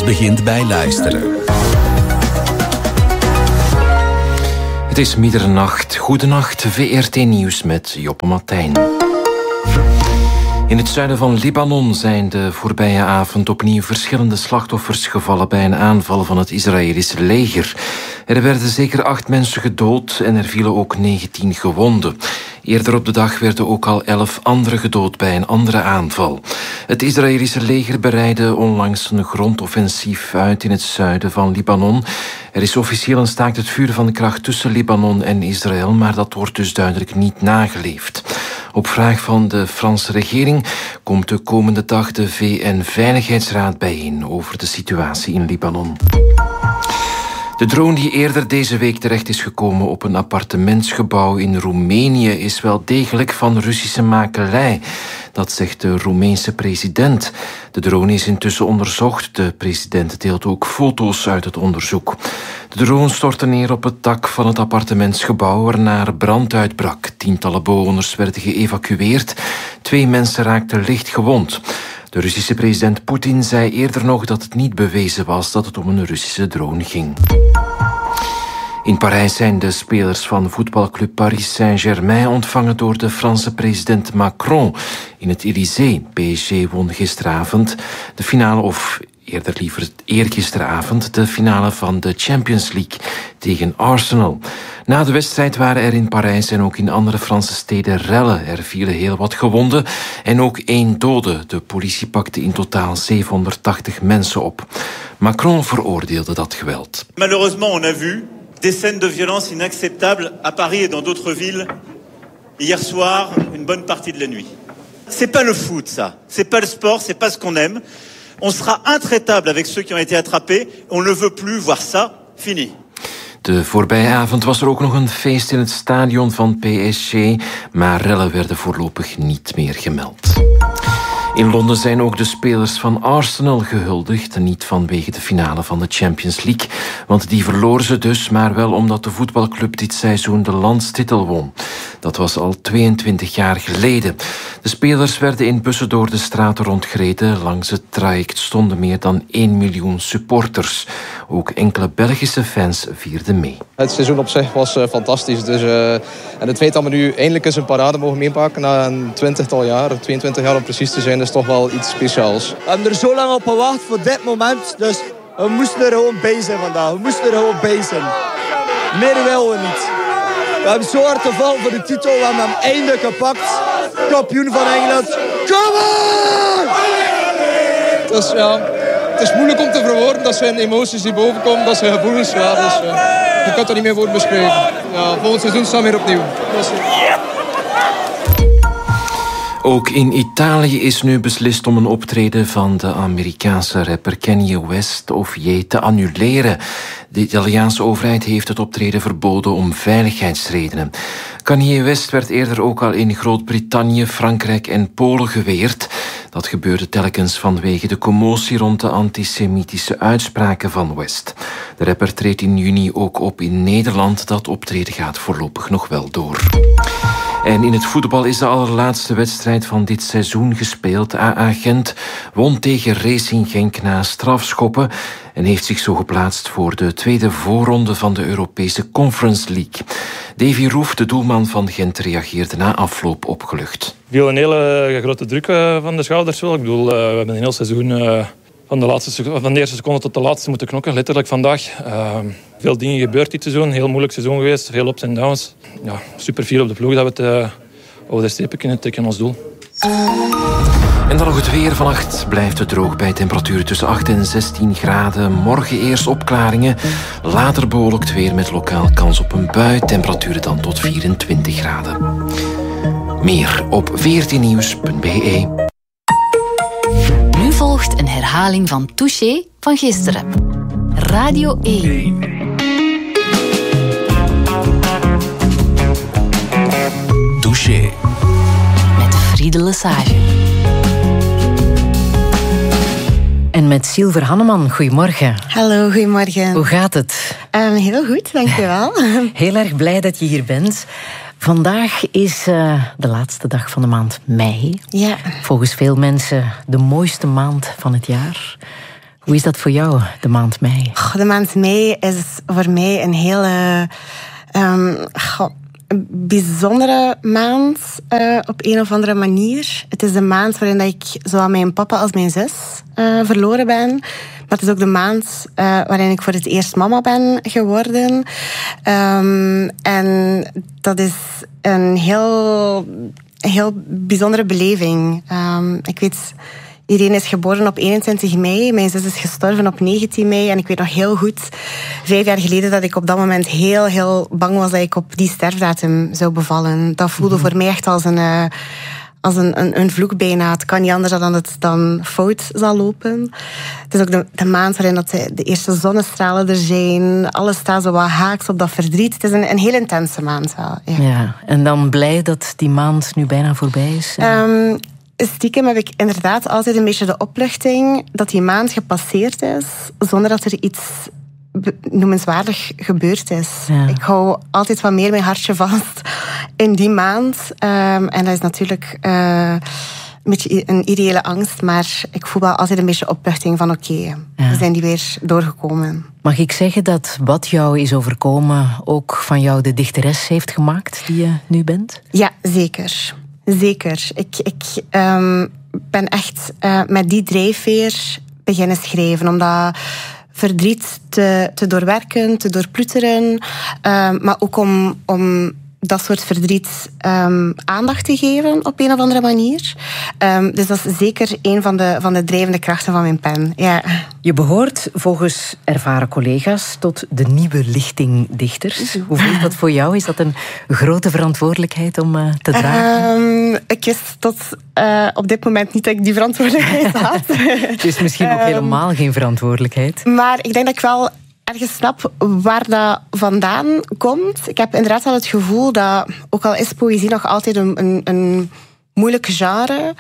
Alles begint bij luisteren. Het is middernacht. Goedenacht, VRT Nieuws met Joppe Martijn. In het zuiden van Libanon zijn de voorbije avond opnieuw verschillende slachtoffers gevallen bij een aanval van het Israëlische leger. Er werden zeker 8 mensen gedood en er vielen ook 19 gewonden. Eerder op de dag werden ook al 11 anderen gedood bij een andere aanval. Het Israëlische leger bereidde onlangs een grondoffensief uit in het zuiden van Libanon. Er is officieel een staakt het vuren van de kracht tussen Libanon en Israël, maar dat wordt dus duidelijk niet nageleefd. Op vraag van de Franse regering komt de komende dag de VN-veiligheidsraad bijeen over de situatie in Libanon. De drone die eerder deze week terecht is gekomen op een appartementsgebouw in Roemenië is wel degelijk van Russische makelij. Dat zegt de Roemeense president. De drone is intussen onderzocht. De president deelt ook foto's uit het onderzoek. De drone stortte neer op het dak van het appartementsgebouw waarna er brand uitbrak. Tientallen bewoners werden geëvacueerd. 2 mensen raakten licht gewond. De Russische president Poetin zei eerder nog dat het niet bewezen was dat het om een Russische drone ging. In Parijs zijn de spelers van voetbalclub Paris Saint-Germain ontvangen door de Franse president Macron in het Élysée. PSG won gisteravond de finale, of eerder liever eergisteravond, de finale van de Champions League tegen Arsenal. Na de wedstrijd waren er in Parijs en ook in andere Franse steden rellen. Er vielen heel wat gewonden en ook 1 dode. De politie pakte in totaal 780 mensen op. Macron veroordeelde dat geweld. Malheureusement, on a vu des scènes de violence inacceptables à Paris et dans d'autres villes hier soir, une bonne partie de la nuit. C'est pas le foot, ça. C'est pas le sport, c'est pas ce qu'on aime. On sera intraitable avec ceux qui ont été attrapés. On ne veut plus voir ça. Fini. De voorbije avond was er ook nog een feest in het stadion van PSG, maar rellen werden voorlopig niet meer gemeld. In Londen zijn ook de spelers van Arsenal gehuldigd. Niet vanwege de finale van de Champions League, want die verloren ze dus, maar wel omdat de voetbalclub dit seizoen de landstitel won. Dat was al 22 jaar geleden. De spelers werden in bussen door de straten rondgereden. Langs het traject stonden meer dan 1 miljoen supporters. Ook enkele Belgische fans vierden mee. Het seizoen op zich was fantastisch. Dus, en het feit dat we nu eindelijk eens een parade mogen meepakken na een 20-tal jaar, 22 jaar om precies te zijn, is toch wel iets speciaals. We hebben er zo lang op gewacht voor dit moment. Dus we moesten er gewoon bij zijn vandaag. We moesten er gewoon bij zijn. Meer willen we niet. We hebben zo hard gevallen voor de titel. We hebben hem eindelijk gepakt. Kampioen van Engeland. Come on! Dus, ja, het is moeilijk om te verwoorden. Dat zijn emoties die bovenkomen. Dat zijn gevoelens. Ja, dus, je kunt er niet meer voor beschrijven. Ja, volgend seizoen staan we weer opnieuw. Ook in Italië is nu beslist om een optreden van de Amerikaanse rapper Kanye West of Ye te annuleren. De Italiaanse overheid heeft het optreden verboden om veiligheidsredenen. Kanye West werd eerder ook al in Groot-Brittannië, Frankrijk en Polen geweerd. Dat gebeurde telkens vanwege de commotie rond de antisemitische uitspraken van West. De rapper treedt in juni ook op in Nederland. Dat optreden gaat voorlopig nog wel door. En in het voetbal is de allerlaatste wedstrijd van dit seizoen gespeeld. AA Gent won tegen Racing Genk na strafschoppen en heeft zich zo geplaatst voor de tweede voorronde van de Europese Conference League. Davy Roef, de doelman van Gent, reageerde na afloop opgelucht. Ik viel een hele grote druk van de schouders wel. Ik bedoel, we hebben een heel seizoen van de eerste seconde tot de laatste moeten knokken, letterlijk vandaag. Veel dingen gebeurd dit seizoen, heel moeilijk seizoen geweest, veel ups en downs. Ja, super fier op de ploeg dat we het over de strepen kunnen trekken, ons doel. En dan nog het weer. Vannacht blijft het droog bij temperaturen tussen 8 en 16 graden. Morgen eerst opklaringen, later bewolkt weer met lokaal kans op een bui. Temperaturen dan tot 24 graden. Meer op vrtnieuws.be. Nu volgt een herhaling van Touché van gisteren. Radio 1. Touché. Met Friede Lesage. En met Silver Hanneman, goedemorgen. Hallo, goedemorgen. Hoe gaat het? Heel goed, dankjewel. Heel erg blij dat je hier bent. Vandaag is de laatste dag van de maand mei. Ja. Volgens veel mensen de mooiste maand van het jaar. Hoe is dat voor jou, de maand mei? De maand mei is voor mij een hele bijzondere maand op een of andere manier. Het is de maand waarin dat ik zowel mijn papa als mijn zus verloren ben. Maar het is ook de maand waarin ik voor het eerst mama ben geworden. En dat is een heel bijzondere beleving. Ik weet... Irene is geboren op 21 mei. Mijn zus is gestorven op 19 mei. En ik weet nog heel goed, 5 jaar geleden, dat ik op dat moment heel, heel bang was dat ik op die sterfdatum zou bevallen. Dat voelde voor mij echt als een vloek bijna. Het kan niet anders dan dat het dan fout zal lopen. Het is ook de maand waarin dat de eerste zonnestralen er zijn. Alles staat zo wat haaks op dat verdriet. Het is een heel intense maand wel. Ja, en dan blij dat die maand nu bijna voorbij is? Stiekem heb ik inderdaad altijd een beetje de opluchting dat die maand gepasseerd is, zonder dat er iets noemenswaardig gebeurd is. Ja. Ik hou altijd wat meer mijn hartje vast in die maand. En dat is natuurlijk een beetje een ideële angst, maar ik voel wel altijd een beetje opluchting van oké, we zijn die weer doorgekomen. Mag ik zeggen dat wat jou is overkomen ook van jou de dichteres heeft gemaakt die je nu bent? Ja, zeker. Zeker. Ik ben echt met die drijfveer beginnen schrijven. Om dat verdriet te doorwerken, te doorploeteren. Maar ook om dat soort verdriet aandacht te geven op een of andere manier. Dus dat is zeker een van de drijvende krachten van mijn pen. Ja. Je behoort volgens ervaren collega's tot de nieuwe lichting dichters. Hoe voelt dat voor jou? Is dat een grote verantwoordelijkheid om te dragen? Ik wist tot op dit moment niet dat ik die verantwoordelijkheid had. Het is misschien ook helemaal geen verantwoordelijkheid. Maar ik denk dat ik wel ergens snap waar dat vandaan komt. Ik heb inderdaad wel het gevoel dat, ook al is poëzie nog altijd een moeilijk genre,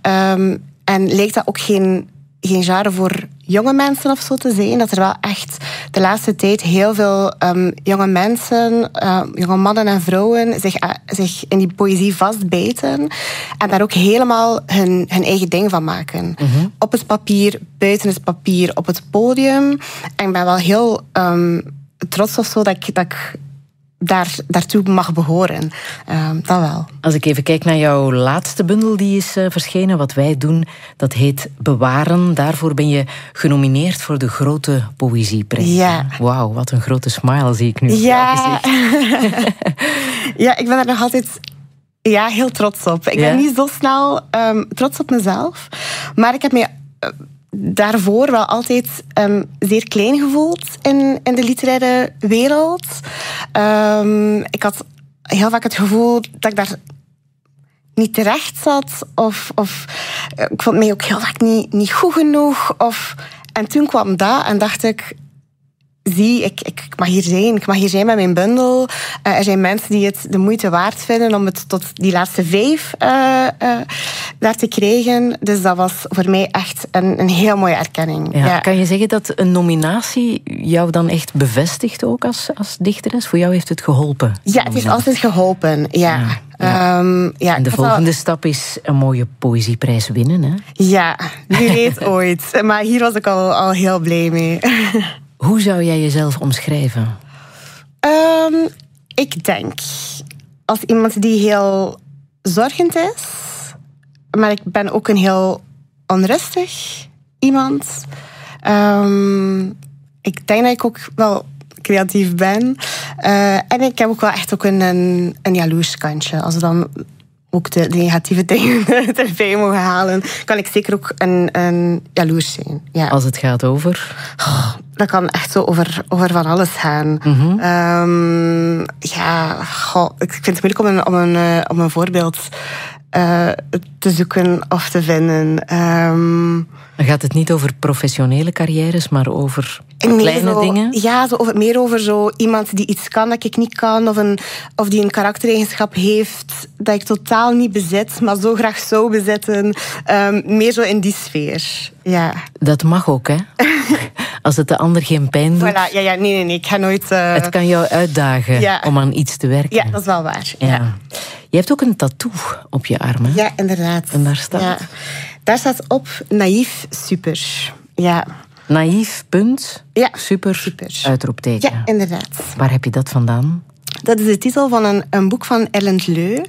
en lijkt dat ook geen genre voor jonge mensen of zo te zijn, dat er wel echt de laatste tijd heel veel jonge mensen, jonge mannen en vrouwen zich in die poëzie vastbijten en daar ook helemaal hun eigen ding van maken. Mm-hmm. Op het papier, buiten het papier, op het podium. En ik ben wel heel trots of zo dat ik daartoe mag behoren. Dat wel. Als ik even kijk naar jouw laatste bundel die is verschenen, Wat wij doen, dat heet Bewaren. Daarvoor ben je genomineerd voor de Grote Poëzieprijs. Ja. Wauw, wat een grote smile zie ik nu. Ja. Ja, ik ben er nog altijd heel trots op. Ik ben niet zo snel trots op mezelf, maar ik heb me daarvoor wel altijd zeer klein gevoeld in de literaire wereld. Ik had heel vaak het gevoel dat ik daar niet terecht zat. Of ik vond mij ook heel vaak niet goed genoeg. En toen kwam dat en dacht ik, zie, ik mag hier zijn. Ik mag hier zijn met mijn bundel. Er zijn mensen die het de moeite waard vinden om het tot die laatste 5 daar te krijgen. Dus dat was voor mij echt een heel mooie erkenning. Ja. Ja. Kan je zeggen dat een nominatie jou dan echt bevestigt ook als dichteres? Voor jou heeft het geholpen? Ja, het heeft altijd geholpen, ja. En de volgende stap is een mooie poëzieprijs winnen, hè? Ja, wie weet ooit. Maar hier was ik al heel blij mee. Hoe zou jij jezelf omschrijven? Ik denk als iemand die heel zorgend is, maar ik ben ook een heel onrustig iemand. Ik denk dat ik ook wel creatief ben. En ik heb ook wel echt ook een jaloers kantje. Als we dan ook de negatieve dingen erbij mogen halen, kan ik zeker ook een jaloers zijn. Ja. Als het gaat over? Dat kan echt zo over van alles gaan. Mm-hmm. Ik vind het moeilijk om een voorbeeld te zoeken of te vinden. Dan gaat het niet over professionele carrières, maar over kleine dingen? Ja, meer over zo iemand die iets kan dat ik niet kan, of die een karaktereigenschap heeft dat ik totaal niet bezit, maar zo graag zou bezitten. Meer zo in die sfeer. Ja. Dat mag ook, hè? Als het de ander geen pijn doet. Voilà, nee, ik ga nooit... Het kan jou uitdagen om aan iets te werken. Ja, dat is wel waar. Ja. Je hebt ook een tattoo op je arm, hè? Ja, inderdaad. En daar staat? Ja. Daar staat op naïef super. Ja. Naïef, punt. Ja. Super. Uitroepteken. Ja, inderdaad. Waar heb je dat vandaan? Dat is de titel van een boek van Ellen Leu.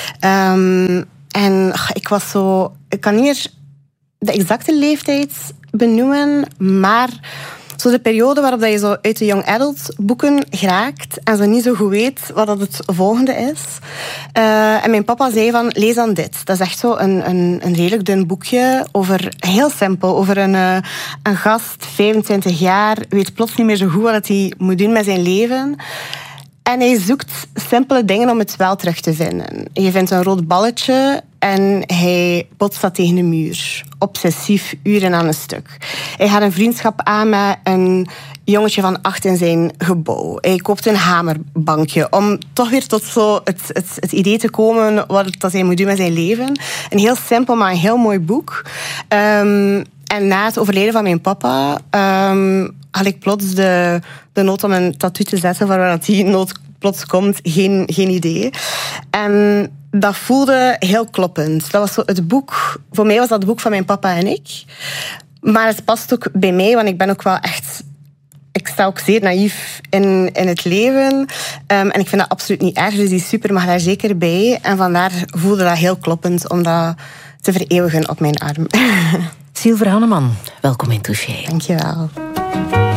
En ik kan niet meer de exacte leeftijd benoemen, maar zo de periode waarop dat je zo uit de young adult boeken geraakt en zo niet zo goed weet wat dat het volgende is. En mijn papa zei van, lees dan dit. Dat is echt zo een redelijk dun boekje heel simpel, over een gast, 25 jaar, weet plots niet meer zo goed wat hij moet doen met zijn leven. En hij zoekt simpele dingen om het wel terug te vinden. Je vindt een rood balletje en hij botst dat tegen de muur. Obsessief, uren aan een stuk. Hij gaat een vriendschap aan met een jongetje van 8 in zijn gebouw. Hij koopt een hamerbankje om toch weer tot zo het idee te komen wat dat hij moet doen met zijn leven. Een heel simpel, maar een heel mooi boek. En na het overlijden van mijn papa had ik plots de nood om een tattoo te zetten, waar dat die nood plots komt, geen idee. En dat voelde heel kloppend. Dat was zo het boek. Voor mij was dat het boek van mijn papa en ik. Maar het past ook bij mij, want ik ben ook wel echt... Ik sta ook zeer naïef in het leven. En ik vind dat absoluut niet erg, dus die super mag daar zeker bij. En vandaar voelde dat heel kloppend om dat te vereeuwigen op mijn arm. Sylver Hanneman, welkom in Touché. Dank je wel.